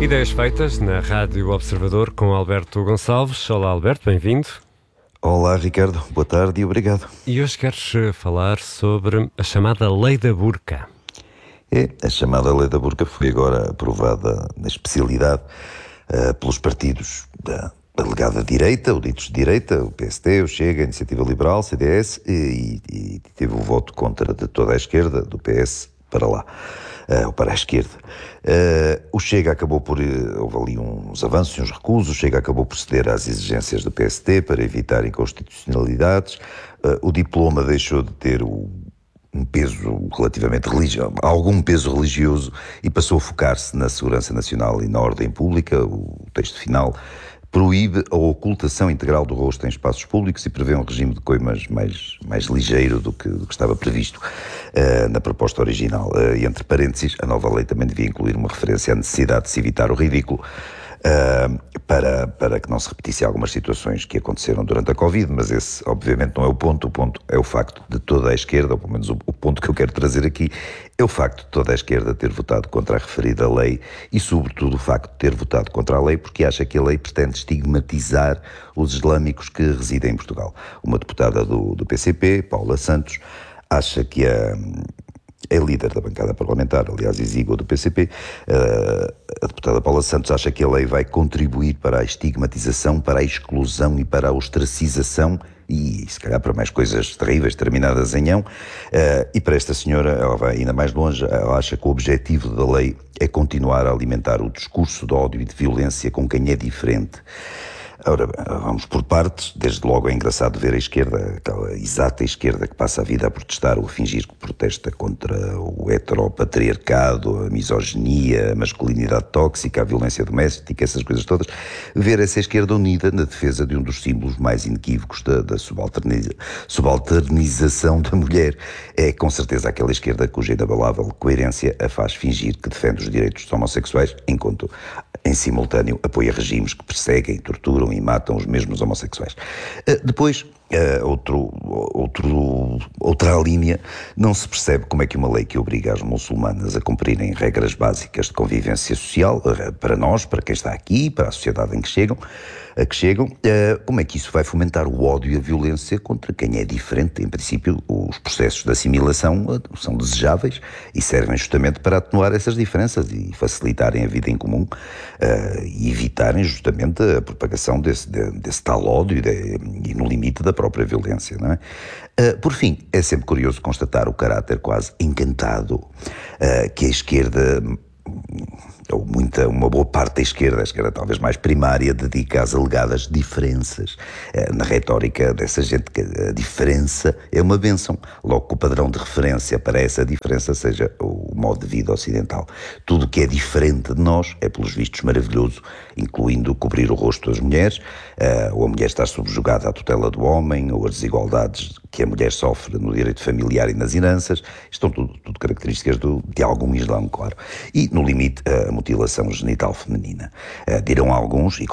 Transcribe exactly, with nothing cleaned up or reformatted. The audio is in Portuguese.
Ideias feitas na Rádio Observador com Alberto Gonçalves. Olá, Alberto, bem-vindo. Olá, Ricardo, boa tarde e obrigado. E hoje queres falar sobre a chamada Lei da Burca. É, a chamada Lei da Burca foi agora aprovada na especialidade uh, pelos partidos da alegada direita, ou ditos de direita, o P S D, o Chega, a Iniciativa Liberal, C D S, e, e, e teve o voto contra de toda a esquerda, do P S para lá. Uh, ou para a esquerda. Uh, o Chega acabou por... Uh, houve ali uns avanços e uns recusos. O Chega acabou por ceder às exigências do P S D para evitar inconstitucionalidades. Uh, o diploma deixou de ter o, um peso relativamente religioso, algum peso religioso, e passou a focar-se na segurança nacional e na ordem pública. O texto final proíbe a ocultação integral do rosto em espaços públicos e prevê um regime de coimas mais, mais ligeiro do que, do que estava previsto uh, na proposta original. Uh, e entre parênteses, a nova lei também devia incluir uma referência à necessidade de se evitar o ridículo, uh, para, para que não se repetisse algumas situações que aconteceram durante a Covid, mas esse obviamente não é o ponto. O ponto é o facto de toda a esquerda, ou pelo menos o, o ponto que eu quero trazer aqui, é o facto de toda a esquerda ter votado contra a referida lei e, sobretudo, o facto de ter votado contra a lei porque acha que a lei pretende estigmatizar os islâmicos que residem em Portugal. Uma deputada do, do P C P, Paula Santos, acha que a... é líder da bancada parlamentar, aliás, exígua do P C P, a deputada Paula Santos acha que a lei vai contribuir para a estigmatização, para a exclusão e para a ostracização e, se calhar, para mais coisas terríveis, terminadas em ão. E para esta senhora, ela vai ainda mais longe, ela acha que o objetivo da lei é continuar a alimentar o discurso de ódio e de violência com quem é diferente. Ora, vamos por partes. Desde logo é engraçado ver a esquerda, aquela exata esquerda que passa a vida a protestar ou a fingir que protesta contra o heteropatriarcado, a misoginia, a masculinidade tóxica, a violência doméstica, essas coisas todas. Ver essa esquerda unida na defesa de um dos símbolos mais inequívocos da, da subalterniza, subalternização da mulher é com certeza aquela esquerda cuja inabalável coerência a faz fingir que defende os direitos dos homossexuais, enquanto em simultâneo apoia regimes que perseguem, torturam e matam os mesmos homossexuais. Uh, depois, uh, outro, outro, outra linha, não se percebe como é que uma lei que obriga as muçulmanas a cumprirem regras básicas de convivência social, uh, para nós, para quem está aqui, para a sociedade em que chegam, a que chegam, uh, como é que isso vai fomentar o ódio e a violência contra quem é diferente? Em princípio, os processos de assimilação uh, são desejáveis e servem justamente para atenuar essas diferenças e facilitarem a vida em comum, uh, e evitarem justamente a propagação desse, de, desse tal ódio e, de, e no limite da própria violência, não é? Uh, por fim, é sempre curioso constatar o caráter quase encantado uh, que a esquerda, ou muita, uma boa parte da esquerda, a esquerda talvez mais primária, dedica às alegadas diferenças. Na retórica dessa gente, que a diferença é uma bênção, logo que o padrão de referência para essa diferença seja o modo de vida ocidental. Tudo o que é diferente de nós é, pelos vistos, maravilhoso, incluindo cobrir o rosto das mulheres, ou a mulher estar subjugada à tutela do homem, ou as desigualdades que a mulher sofre no direito familiar e nas heranças. Estão tudo, tudo características do, de algum islão, claro. E, no limite, a mutilação genital feminina. Uh, dirão alguns, e